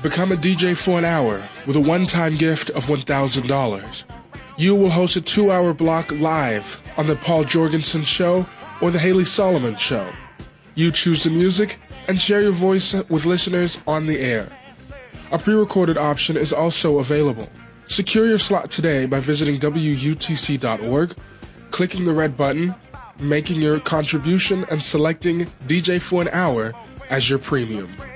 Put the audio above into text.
Become a DJ for an hour with a one-time gift of $1,000. You will host a 2-hour block live on The Paul Jorgensen Show or The Haley Solomon Show. You choose the music and share your voice with listeners on the air. A pre-recorded option is also available. Secure your slot today by visiting WUTC.org, clicking the red button, making your contribution, and selecting DJ for an hour as your premium.